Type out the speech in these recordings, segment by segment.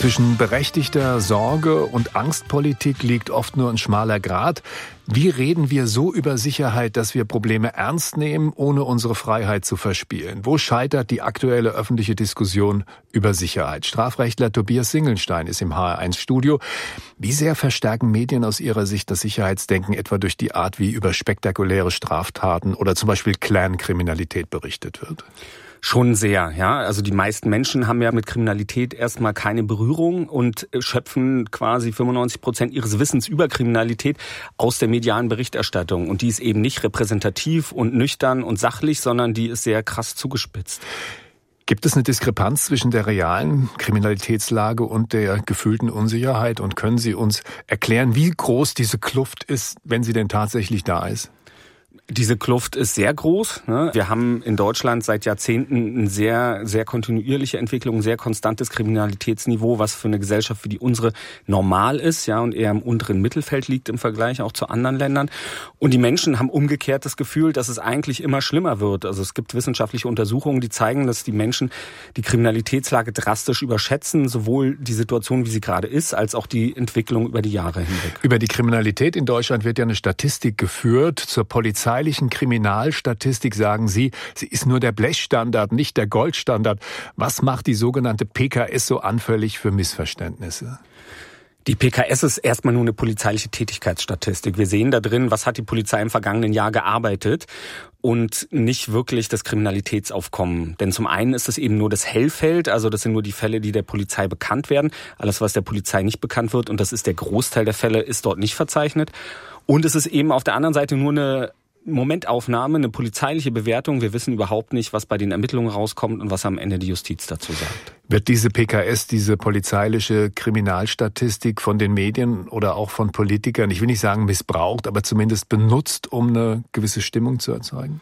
Zwischen berechtigter Sorge und Angstpolitik liegt oft nur ein schmaler Grat. Wie reden wir so über Sicherheit, dass wir Probleme ernst nehmen, ohne unsere Freiheit zu verspielen? Wo scheitert die aktuelle öffentliche Diskussion über Sicherheit? Strafrechtler Tobias Singelstein ist im HR1-Studio. Wie sehr verstärken Medien aus Ihrer Sicht das Sicherheitsdenken, etwa durch die Art, wie über spektakuläre Straftaten oder zum Beispiel Clan-Kriminalität berichtet wird? Schon sehr, ja. Also die meisten Menschen haben ja mit Kriminalität erstmal keine Berührung und schöpfen quasi 95% ihres Wissens über Kriminalität aus der medialen Berichterstattung. Und die ist eben nicht repräsentativ und nüchtern und sachlich, sondern die ist sehr krass zugespitzt. Gibt es eine Diskrepanz zwischen der realen Kriminalitätslage und der gefühlten Unsicherheit? Und können Sie uns erklären, wie groß diese Kluft ist, wenn sie denn tatsächlich da ist? Diese Kluft ist sehr groß. Wir haben in Deutschland seit Jahrzehnten eine sehr, sehr kontinuierliche Entwicklung, ein sehr konstantes Kriminalitätsniveau, was für eine Gesellschaft wie die unsere normal ist, ja, und eher im unteren Mittelfeld liegt im Vergleich auch zu anderen Ländern. Und die Menschen haben umgekehrt das Gefühl, dass es eigentlich immer schlimmer wird. Also es gibt wissenschaftliche Untersuchungen, die zeigen, dass die Menschen die Kriminalitätslage drastisch überschätzen, sowohl die Situation, wie sie gerade ist, als auch die Entwicklung über die Jahre hinweg. Über die Kriminalität in Deutschland wird ja eine Statistik geführt. Zur polizeilichen Kriminalstatistik sagen Sie, sie ist nur der Blechstandard, nicht der Goldstandard. Was macht die sogenannte PKS so anfällig für Missverständnisse? Die PKS ist erstmal nur eine polizeiliche Tätigkeitsstatistik. Wir sehen da drin, was hat die Polizei im vergangenen Jahr gearbeitet und nicht wirklich das Kriminalitätsaufkommen. Denn zum einen ist es eben nur das Hellfeld, also das sind nur die Fälle, die der Polizei bekannt werden. Alles, was der Polizei nicht bekannt wird, und das ist der Großteil der Fälle, ist dort nicht verzeichnet. Und es ist eben auf der anderen Seite nur eine Momentaufnahme, eine polizeiliche Bewertung. Wir wissen überhaupt nicht, was bei den Ermittlungen rauskommt und was am Ende die Justiz dazu sagt. Wird diese PKS, diese polizeiliche Kriminalstatistik von den Medien oder auch von Politikern, ich will nicht sagen missbraucht, aber zumindest benutzt, um eine gewisse Stimmung zu erzeugen?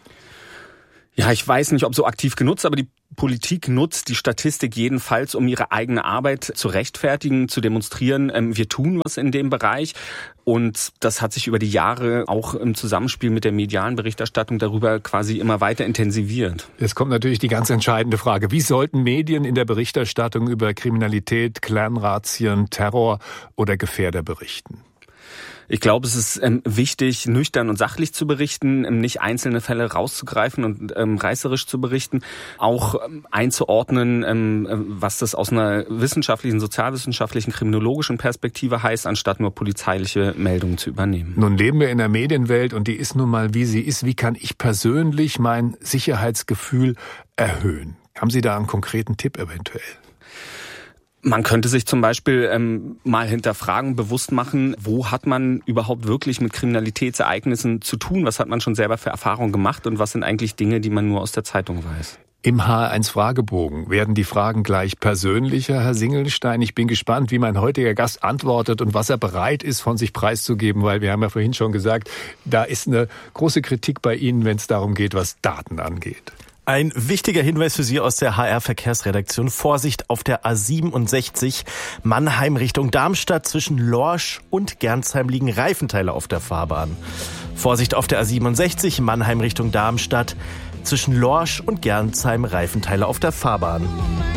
Ja, ich weiß nicht, ob so aktiv genutzt, aber die Politik nutzt die Statistik jedenfalls, um ihre eigene Arbeit zu rechtfertigen, zu demonstrieren. Wir tun was in dem Bereich. Und das hat sich über die Jahre auch im Zusammenspiel mit der medialen Berichterstattung darüber quasi immer weiter intensiviert. Jetzt kommt natürlich die ganz entscheidende Frage. Wie sollten Medien in der Berichterstattung über Kriminalität, Clanrazzien, Terror oder Gefährder berichten? Ich glaube, es ist wichtig, nüchtern und sachlich zu berichten, nicht einzelne Fälle rauszugreifen und reißerisch zu berichten, auch einzuordnen, was das aus einer wissenschaftlichen, sozialwissenschaftlichen, kriminologischen Perspektive heißt, anstatt nur polizeiliche Meldungen zu übernehmen. Nun leben wir in einer Medienwelt und die ist nun mal, wie sie ist. Wie kann ich persönlich mein Sicherheitsgefühl erhöhen? Haben Sie da einen konkreten Tipp eventuell? Man könnte sich zum Beispiel mal hinterfragen, bewusst machen, wo hat man überhaupt wirklich mit Kriminalitätsereignissen zu tun? Was hat man schon selber für Erfahrungen gemacht und was sind eigentlich Dinge, die man nur aus der Zeitung weiß? Im HR1-Fragebogen werden die Fragen gleich persönlicher, Herr Singelstein. Ich bin gespannt, wie mein heutiger Gast antwortet und was er bereit ist, von sich preiszugeben, weil wir haben ja vorhin schon gesagt, da ist eine große Kritik bei Ihnen, wenn es darum geht, was Daten angeht. Ein wichtiger Hinweis für Sie aus der HR-Verkehrsredaktion. Vorsicht auf der A67 Mannheim Richtung Darmstadt. Zwischen Lorsch und Gernsheim liegen Reifenteile auf der Fahrbahn. Vorsicht auf der A67 Mannheim Richtung Darmstadt. Zwischen Lorsch und Gernsheim Reifenteile auf der Fahrbahn.